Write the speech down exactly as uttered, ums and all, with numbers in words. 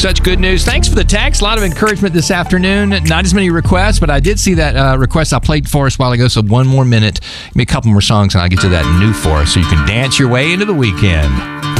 such good news. Thanks for the text. A lot of encouragement this afternoon. Not as many requests, but I did see that uh, request I played for us a while ago. So one more minute, maybe a couple more songs, and I'll get to that new for us so you can dance your way into the weekend.